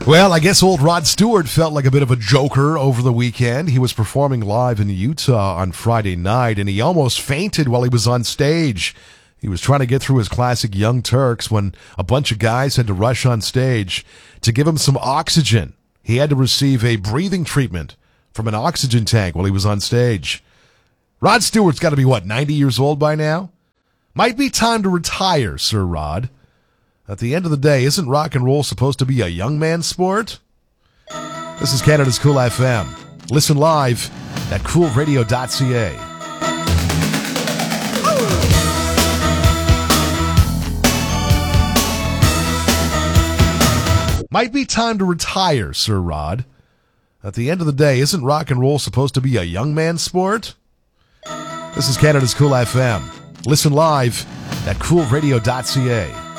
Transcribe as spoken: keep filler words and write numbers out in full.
Well, I guess old Rod Stewart felt like a bit of a joker over the weekend. He was performing live in Utah on Friday night, and he almost fainted while he was on stage. He was trying to get through his classic Young Turks when a bunch of guys had to rush on stage to give him some oxygen. He had to receive a breathing treatment from an oxygen tank while he was on stage. Rod Stewart's got to be, what, ninety years old by now? Might be time to retire, Sir Rod. At the end of the day, isn't rock and roll supposed to be a young man's sport? This is Canada's Cool F M. Listen live at cool radio dot c a. Might be time to retire, Sir Rod. At the end of the day, isn't rock and roll supposed to be a young man's sport? This is Canada's Cool F M. Listen live at cool radio dot c a.